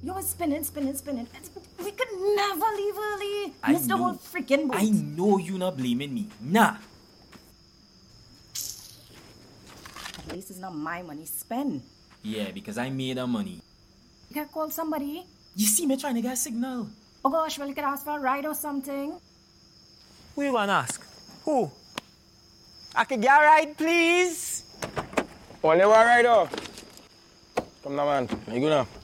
You was spinning. We could never leave early. I Missed the know. whole freaking boat. I know you not blaming me. Nah. At least it's not my money spent. Yeah, because I made the money. You gotta call somebody. You see me trying to get a signal. Oh gosh, well, you could ask for a ride or something. Who you wanna ask? Who? I can get a ride, please? Only one ride, oh. Come now, man. You go now.